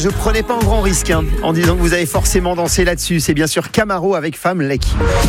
Je prenais pas un grand risque en disant que vous avez forcément dansé là-dessus. C'est bien sûr Camaro avec Femme Lake.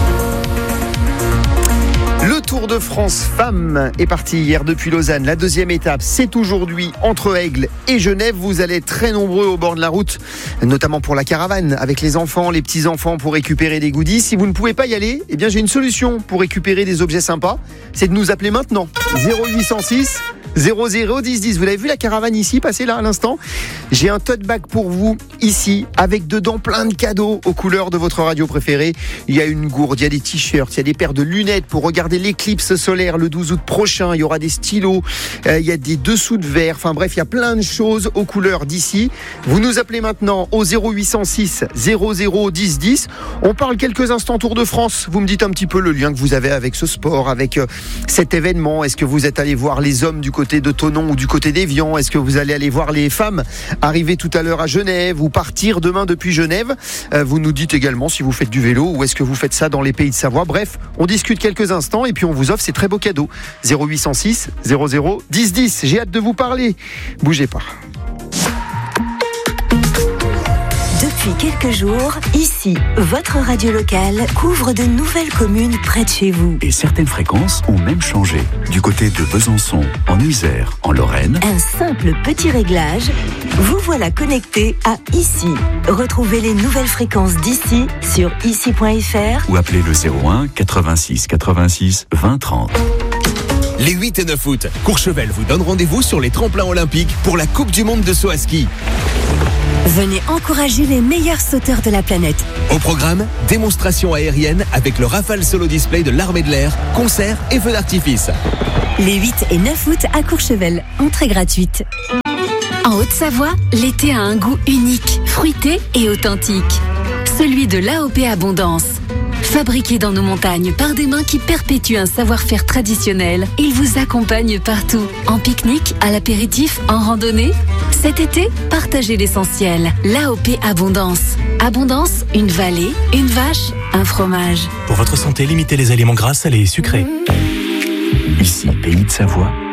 Le Tour de France Femmes est parti hier depuis Lausanne. La deuxième étape, c'est aujourd'hui entre Aigle et Genève. Vous allez être très nombreux au bord de la route, notamment pour la caravane, avec les enfants, les petits-enfants pour récupérer des goodies. Si vous ne pouvez pas y aller, eh bien j'ai une solution pour récupérer des objets sympas. C'est de nous appeler maintenant. 0806 00 10 10. Vous l'avez vu la caravane ici passer là à l'instant ? J'ai un tote bag pour vous ici avec dedans plein de cadeaux aux couleurs de votre radio préférée. Il y a une gourde, il y a des t-shirts, il y a des paires de lunettes pour regarder l'éclipse solaire le 12 août prochain. Il y aura des stylos, il y a des dessous de verre. Enfin bref, il y a plein de choses aux couleurs d'ici. Vous nous appelez maintenant au 0806 00 10 10. On parle quelques instants Tour de France. Vous me dites un petit peu le lien que vous avez avec ce sport, avec cet événement. Est-ce que vous êtes allé voir les hommes du côté de Thonon ou du côté d'Évian? Est-ce que vous allez aller voir les femmes arriver tout à l'heure à Genève ou partir demain depuis Genève? Vous nous dites également si vous faites du vélo ou est-ce que vous faites ça dans les pays de Savoie. Bref, on discute quelques instants et puis on vous offre ces très beaux cadeaux. 0806 00 10 10. J'ai hâte de vous parler. Bougez pas. Depuis quelques jours, ici, votre radio locale couvre de nouvelles communes près de chez vous. Et certaines fréquences ont même changé. Du côté de Besançon, en Isère, en Lorraine. Un simple petit réglage, vous voilà connecté à ici. Retrouvez les nouvelles fréquences d'ici sur ici.fr ou appelez le 01 86 86 20 30. Les 8 et 9 août, Courchevel vous donne rendez-vous sur les tremplins olympiques pour la Coupe du Monde de saut à ski. Venez encourager les meilleurs sauteurs de la planète. Au programme, démonstration aérienne avec le Rafale Solo Display de l'Armée de l'Air, concerts et feux d'artifice. Les 8 et 9 août à Courchevel, entrée gratuite. En Haute-Savoie, l'été a un goût unique, fruité et authentique. Celui de l'AOP Abondance. Fabriqué dans nos montagnes par des mains qui perpétuent un savoir-faire traditionnel, il vous accompagne partout. En pique-nique, à l'apéritif, en randonnée. Cet été, partagez l'essentiel. L'AOP Abondance. Abondance, une vallée, une vache, un fromage. Pour votre santé, limitez les aliments gras, salés et sucrés. Ici, Pays de Savoie,